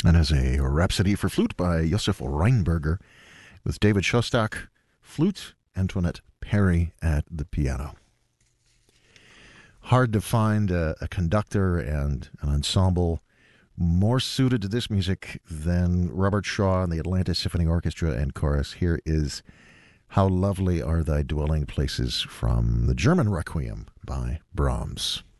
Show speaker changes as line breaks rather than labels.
And as a Rhapsody for Flute by Josef Reinberger with David Shostak, flute, Antoinette Perry at the piano. Hard to find a conductor and an ensemble more suited to this music than Robert Shaw and the Atlanta Symphony Orchestra and Chorus. Here is How Lovely Are Thy Dwelling Places from the German Requiem by Brahms.